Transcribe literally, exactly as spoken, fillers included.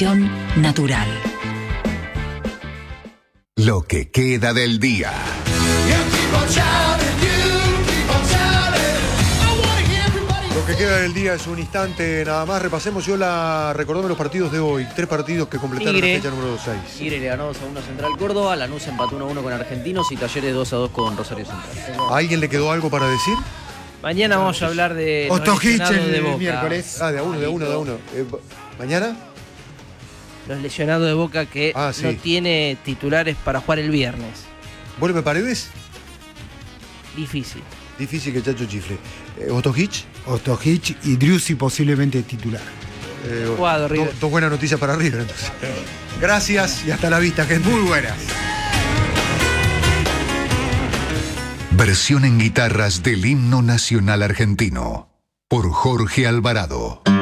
selección natural. Lo que queda del día. Lo que queda del día es un instante nada más. Repasemos yo la. Recordame los partidos de hoy. Tres partidos que completaron Tigre. la fecha número seis. Tigre le ganó dos a uno Central Córdoba, Lanús empató uno a uno con Argentinos y Talleres dos a dos con Rosario Central. ¿A alguien le quedó algo para decir? Mañana vamos a hablar de los Ostojic lesionados el de Boca. miércoles. Ah, de a uno, de a uno, de a uno. Eh, ¿Mañana? Los lesionados de Boca que Ah, sí. no tiene titulares para jugar el viernes. ¿Vuelve Paredes? Difícil. Difícil que Chacho chifle. Eh, ¿Ostojic? Ostojic y Driussi posiblemente titular. Eh, Jugado, do- River. Dos buenas noticias para River, entonces. Gracias y hasta la vista, gente. Muy buenas. Versión en guitarras del himno nacional argentino por Jorge Alvarado.